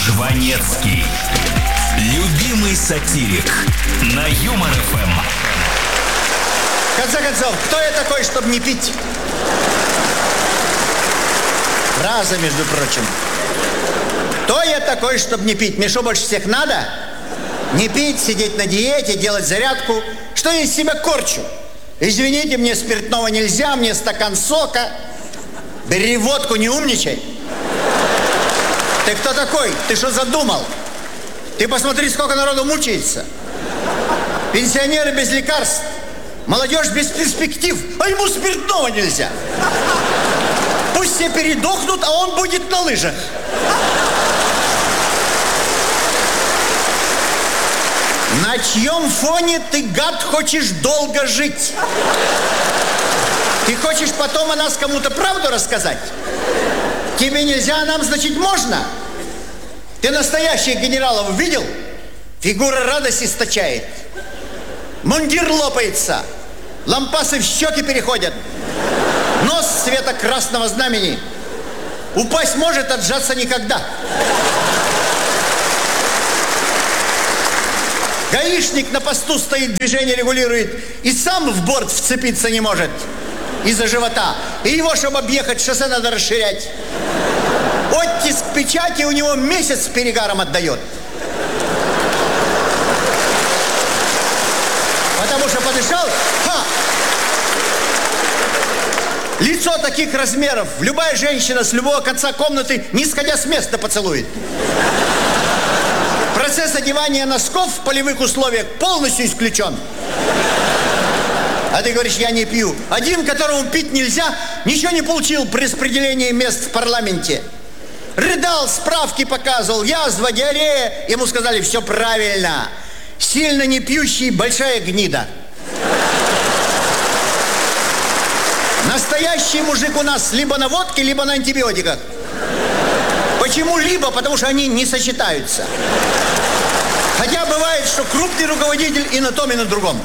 Жванецкий. Любимый сатирик на Юмор ФМ. В конце концов, кто я такой, чтобы не пить? Фраза, между прочим. Кто я такой, чтобы не пить? Мне что, больше всех надо? Не пить, сидеть на диете, делать зарядку. Что я из себя корчу? Извините, мне спиртного нельзя, мне стакан сока. Бери водку, не умничай. Ты кто такой? Ты что задумал? Ты посмотри, сколько народу мучается. Пенсионеры без лекарств. Молодежь без перспектив. А ему спиртного нельзя. Пусть все передохнут, а он будет на лыжах. На чьем фоне ты, гад, хочешь долго жить? Ты хочешь потом о нас кому-то правду рассказать? Тебе нельзя, а нам, значит, можно? Ты настоящих генералов видел? Фигура радость источает. Мундир лопается. Лампасы в щеки переходят. Нос цвета красного знамени. Упасть может, отжаться никогда. Гаишник на посту стоит, движение регулирует. И сам в борт вцепиться не может. Из-за живота. И его, чтобы объехать, шоссе надо расширять. Оттиск печати у него месяц с перегаром отдает. Потому что подышал, лицо таких размеров любая женщина с любого конца комнаты, не сходя с места, поцелует. Процесс одевания носков в полевых условиях полностью исключен. А ты говоришь, я не пью. Один, которому пить нельзя, ничего не получил при распределении мест в парламенте. Рыдал, справки показывал, язва, диарея. Ему сказали, все правильно. Сильно не пьющий, большая гнида. Настоящий мужик у нас либо на водке, либо на антибиотиках. Почему либо? Потому что они не сочетаются. Хотя бывает, что крупный руководитель и на том, и на другом.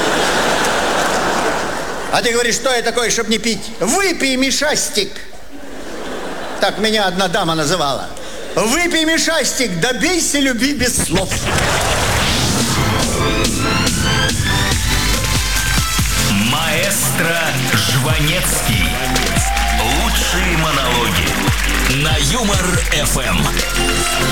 А ты говоришь, что я такой, чтобы не пить? Выпей, Мишастик. Так меня одна дама называла. Выпей, Мишастик, добейся любви без слов. Маэстро Жванецкий. Лучшие монологи на Юмор ФМ.